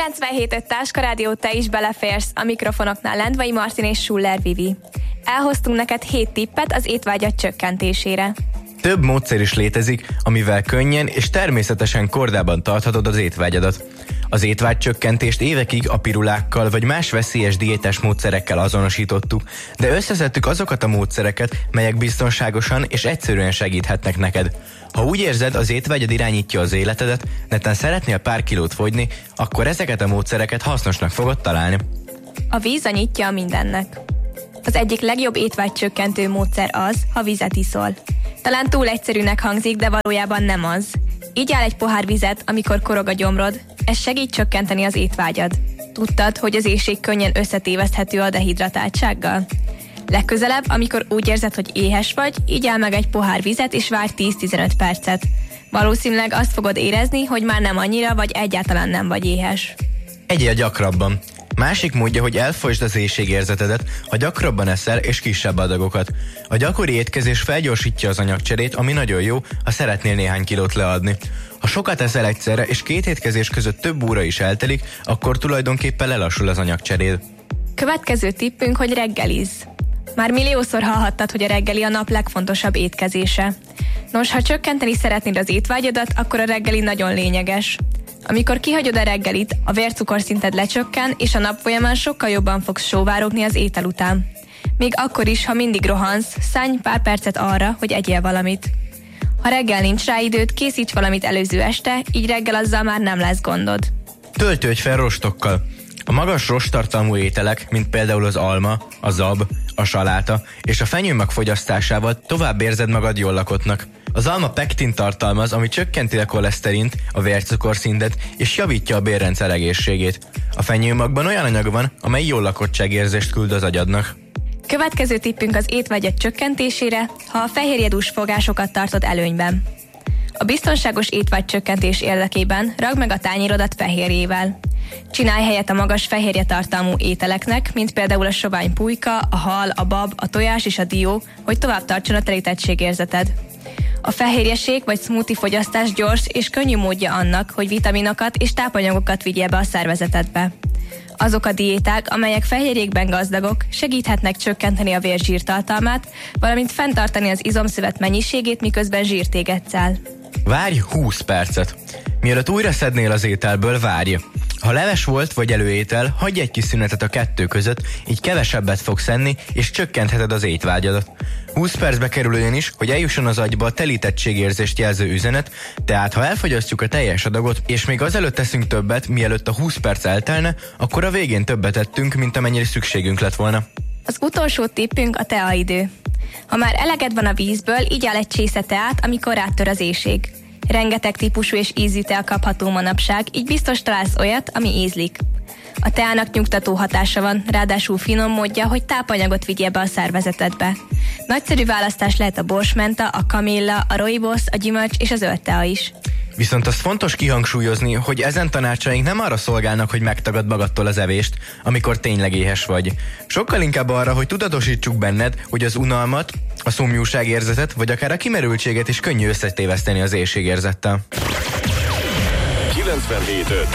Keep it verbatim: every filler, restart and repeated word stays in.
kilencvenhét öt Táska Rádió, te is beleférsz, a mikrofonoknál Lendvai Martin és Schuller Vivi. Elhoztunk neked hét tippet az étvágyat csökkentésére. Több módszer is létezik, amivel könnyen és természetesen kordában tarthatod az étvágyadat. Az étvágycsökkentést évekig a pirulákkal vagy más veszélyes diétás módszerekkel azonosítottuk, de összeszedtük azokat a módszereket, melyek biztonságosan és egyszerűen segíthetnek neked. Ha úgy érzed, az étvágyad irányítja az életedet, netán szeretnél pár kilót fogyni, akkor ezeket a módszereket hasznosnak fogod találni. A víz a nyitja mindennek. Az egyik legjobb étvágycsökkentő módszer az, ha vizet iszol. Talán túl egyszerűnek hangzik, de valójában nem az. Így áll egy pohár vizet, amikor korog a gyomrod, ez segít csökkenteni az étvágyad. Tudtad, hogy az éhség könnyen összetéveszthető a dehidratáltsággal? Legközelebb, amikor úgy érzed, hogy éhes vagy, így áll meg egy pohár vizet és várj tíz-tizenöt percet. Valószínűleg azt fogod érezni, hogy már nem annyira, vagy egyáltalán nem vagy éhes. Egyél gyakrabban. Másik módja, hogy elfolytsd az éhségérzetedet, ha gyakrabban eszel és kisebb adagokat. A gyakori étkezés felgyorsítja az anyagcserét, ami nagyon jó, ha szeretnél néhány kilót leadni. Ha sokat eszel egyszerre és két étkezés között több óra is eltelik, akkor tulajdonképpen lelassul az anyagcseréd. Következő tippünk, hogy reggelizz. Már milliószor hallhattad, hogy a reggeli a nap legfontosabb étkezése. Nos, ha csökkenteni szeretnéd az étvágyadat, akkor a reggeli nagyon lényeges. Amikor kihagyod a reggelit, a vércukorszinted lecsökken, és a nap folyamán sokkal jobban fogsz sóvárogni az étel után. Még akkor is, ha mindig rohansz, szállj pár percet arra, hogy egyél valamit. Ha reggel nincs rá időd, készíts valamit előző este, így reggel azzal már nem lesz gondod. Töltődj fel rostokkal. A magas rosttartalmú ételek, mint például az alma, a zab, a saláta és a fenyőmag fogyasztásával tovább érzed magad jól lakottnak. Az alma pektin tartalmaz, ami csökkenti a koleszterint, a vércukorszintet és javítja a bélrendszer egészségét. A fenyőmagban olyan anyag van, amely jól lakottságérzést küld az agyadnak. Következő tippünk az étvágyat csökkentésére, ha a fehérjedús fogásokat tartod előnyben. A biztonságos étvágycsökkentés érdekében ragd meg a tányérodat fehérjével. Csinálj helyet a magas fehérje tartalmú ételeknek, mint például a sovány pulyka, a hal, a bab, a tojás és a dió, hogy tovább tartson a telítettségérzeted. A fehérjeség vagy smoothie fogyasztás gyors és könnyű módja annak, hogy vitaminokat és tápanyagokat vigyél be a szervezetedbe. Azok a diéták, amelyek fehérjékben gazdagok, segíthetnek csökkenteni a vérzsír tartalmát, valamint fenntartani az izomszövet mennyiségét, miközben zsírt égetsz el. Várj húsz percet. Mielőtt újra szednél az ételből, várj. Ha leves volt vagy előétel, hagyj egy kis szünetet a kettő között, így kevesebbet fogsz enni, és csökkentheted az étvágyadat. húsz percbe kerül olyan is, hogy eljusson az agyba a telítettségérzést jelző üzenet, tehát ha elfogyasztjuk a teljes adagot, és még azelőtt teszünk többet, mielőtt a húsz perc eltelne, akkor a végén többet ettünk, mint amennyire szükségünk lett volna. Az utolsó tippünk a teaidő. Ha már eleged van a vízből, így áll egy csésze teát, amikor rátör az éhség. Rengeteg típusú és ízű tea kapható manapság, így biztos találsz olyat, ami ízlik. A teának nyugtató hatása van, ráadásul finom módja, hogy tápanyagot vigyél be a szervezetedbe. Nagyszerű választás lehet a borsmenta, a kamilla, a rooibos, a gyümölcs és a zöld tea is. Viszont az fontos kihangsúlyozni, hogy ezen tanácsaink nem arra szolgálnak, hogy megtagad magadtól az evést, amikor tényleg éhes vagy. Sokkal inkább arra, hogy tudatosítsuk benned, hogy az unalmat, a szomjúságérzetet, vagy akár a kimerültséget is könnyű összetéveszteni az éhségérzettel. kilencvenhét öt